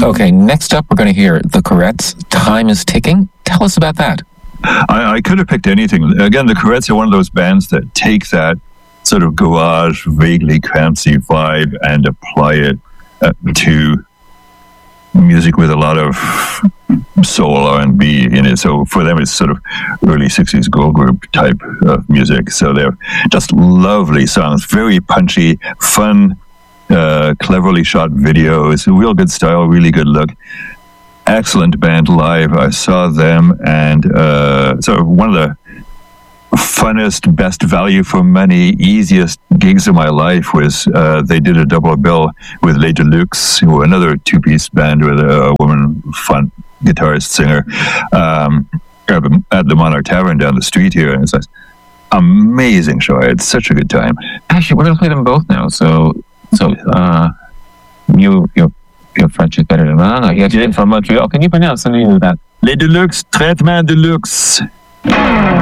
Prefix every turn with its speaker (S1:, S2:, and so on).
S1: Okay, next up we're going to hear The Courettes, Time is Ticking. Tell us about that.
S2: I could have picked anything. Again, the Courettes are one of those bands that take that sort of garage, vaguely fancy vibe and apply it to music with a lot of soul R&B in it. So for them, it's sort of early 60s girl group type of music. So they're just lovely songs, very punchy, fun, cleverly shot videos, real good style, really good look. Excellent band live. I saw them, and so one of the funnest, best value for money, easiest gigs of my life was they did a double bill with Les Deluxe, who were another two-piece band with a woman fun guitarist singer at the Monarch Tavern down the street here, and it's an amazing show. I had such a good time.
S1: Actually, we're going to play them both now. So your French is better than mine. You're from Montreal. Can you pronounce the name of that?
S2: Les Deluxe, Traitement Deluxe.